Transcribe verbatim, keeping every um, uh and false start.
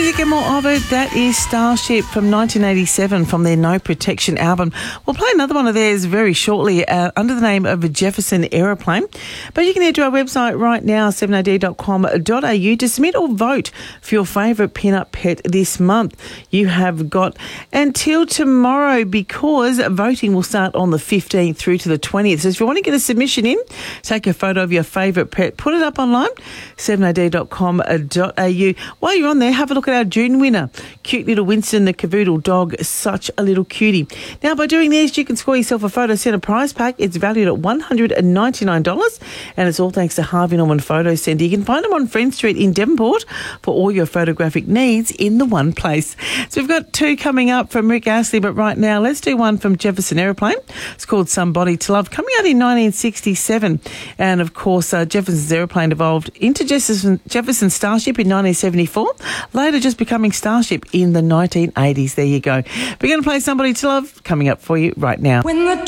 you get more of it. That is Starship from nineteen eighty-seven from their No Protection album. We'll play another one of theirs very shortly uh, under the name of a Jefferson Aeroplane. But you can head to our website right now, seven a d dot com dot a u, to submit or vote for your favourite pin-up pet this month. You have got until tomorrow because voting will start on the fifteenth through to the twentieth. So if you want to get a submission in, take a photo of your favourite pet, put it up online, seven a d dot com dot a u. While you're on there, have a look at our June winner. Cute little Winston the Cavoodle dog, such a little cutie. Now, by doing this, you can score yourself a photo centre prize pack. It's valued at one hundred ninety-nine dollars, and it's all thanks to Harvey Norman Photo Centre. You can find them on Friend Street in Devonport for all your photographic needs in the one place. So we've got two coming up from Rick Astley, but right now, let's do one from Jefferson Aeroplane. It's called Somebody to Love, coming out in nineteen sixty-seven. And, of course, uh, Jefferson's Aeroplane evolved into Jefferson, Jefferson Starship in nineteen seventy-four, later just becoming Starship in the nineteen eighties. There you go. We're going to play Somebody to Love coming up for you right now. When the